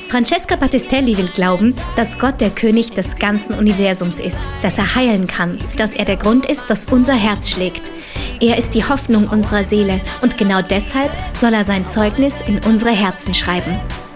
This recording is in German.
Francesca Battistelli will glauben, dass Gott der König des ganzen Universums ist, dass er heilen kann, dass er der Grund ist, dass unser Herz schlägt. Er ist die Hoffnung unserer Seele und genau deshalb soll er sein Zeugnis in unsere Herzen schreiben.